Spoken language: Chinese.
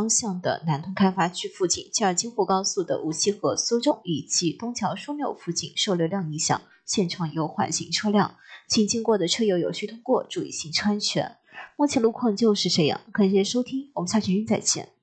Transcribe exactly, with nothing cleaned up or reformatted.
方向的南通开发区附近、吉尔津沪高速的无锡和苏州以及东桥枢纽附近受流量影响，现场有缓行车辆，请经过的车友有序通过，注意行车安全。目前路况就是这样，感谢收听，我们下期再见。